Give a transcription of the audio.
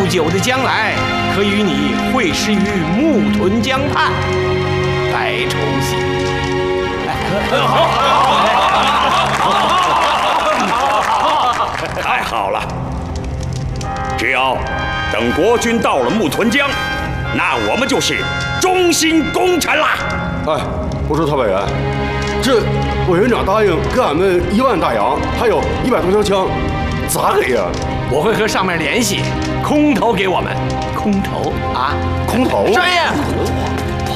久的将来，可与你会师于木屯江畔。白崇禧， 太好了！只要等国军到了木屯江，那我们就是中心功臣啦！ 哎，不是特派员，这委员长答应给俺们1万大洋，还有100多条枪，咋给呀？ 我会和上面联系，空投给我们。空投啊？ 空投？ 专业。